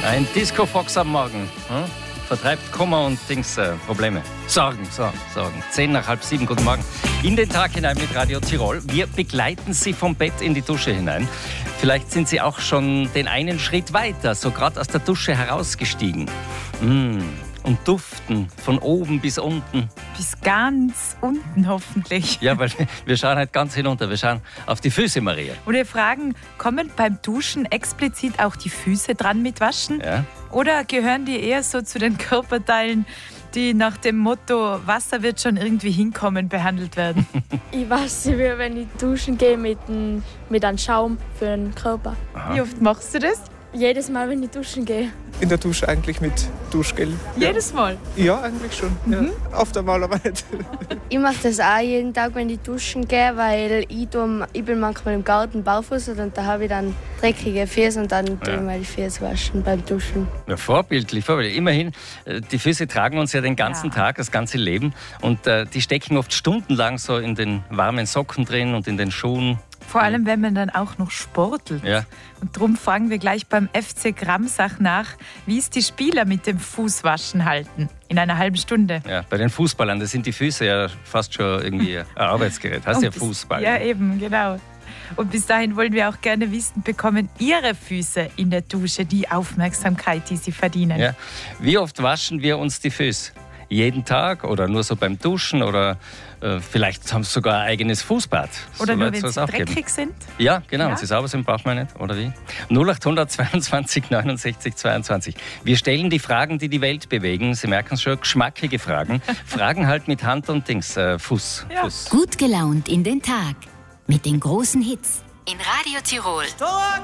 Ein Disco-Fox am Morgen. Vertreibt Kummer und Probleme. Sorgen. 6:10, guten Morgen. In den Tag hinein mit Radio Tirol. Wir begleiten Sie vom Bett in die Dusche hinein. Vielleicht sind Sie auch schon den einen Schritt weiter, so gerade aus der Dusche herausgestiegen. Und duften von oben bis unten. Bis ganz unten hoffentlich. Ja, weil wir schauen halt ganz hinunter. Wir schauen auf die Füße, Maria. Und wir fragen, kommen beim Duschen explizit auch die Füße dran mit Waschen? Ja. Oder gehören die eher so zu den Körperteilen, die nach dem Motto, Wasser wird schon irgendwie hinkommen, behandelt werden? Ich wasche mir, wenn ich duschen gehe, mit einem Schaum für den Körper. Wie oft machst du das? Jedes Mal, wenn ich duschen gehe. In der Dusche eigentlich mit Duschgel. Jedes Mal? Ja, eigentlich schon. Ja. Oft einmal, aber nicht. Ich mache das auch jeden Tag, wenn ich duschen gehe, weil ich bin manchmal im Garten barfuß und da habe ich dann dreckige Füße und dann tue ich mal die Füße waschen beim Duschen. Ja, vorbildlich. Immerhin, die Füße tragen uns ja den ganzen Tag, das ganze Leben. Und die stecken oft stundenlang so in den warmen Socken drin und in den Schuhen. Vor allem, wenn man dann auch noch sportelt. Ja. Und darum fragen wir gleich beim FC Gramsach nach, wie es die Spieler mit dem Fußwaschen halten. In einer halben Stunde. Ja, bei den Fußballern, da sind die Füße ja fast schon irgendwie ein Arbeitsgerät. Heißt ja Fußball. Ja, eben, genau. Und bis dahin wollen wir auch gerne wissen, bekommen Ihre Füße in der Dusche die Aufmerksamkeit, die sie verdienen? Ja. Wie oft waschen wir uns die Füße? Jeden Tag oder nur so beim Duschen oder vielleicht haben sie sogar ein eigenes Fußbad. Oder so nur, wenn sie dreckig sind? Ja, genau. Ja. Wenn sie sauber sind, braucht man nicht, oder wie? 0800 22 69 22. Wir stellen die Fragen, die die Welt bewegen. Sie merken es schon, geschmackige Fragen. Fragen halt mit Hand und Fuß. Ja. Fuß. Gut gelaunt in den Tag mit den großen Hits in Radio Tirol.